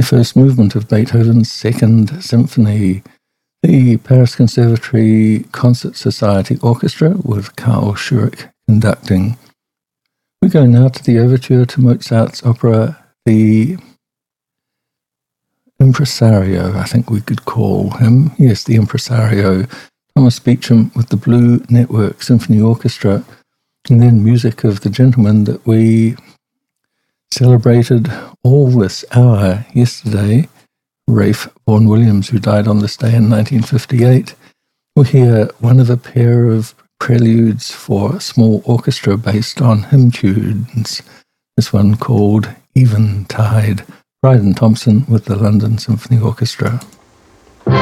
first movement of Beethoven's Second Symphony, the Paris Conservatory Concert Society Orchestra with Karl Schurig conducting. We go now to the overture to Mozart's opera, The Impresario, I think we could call him. Yes, The Impresario. Thomas Beecham with the Blue Network Symphony Orchestra, and then music of the gentleman that we celebrated all this hour yesterday, Ralph Vaughan Williams, who died on this day in 1958. We'll hear one of a pair of preludes for small orchestra based on hymn tunes, this one called Eventide. Bryden Thompson with the London Symphony Orchestra.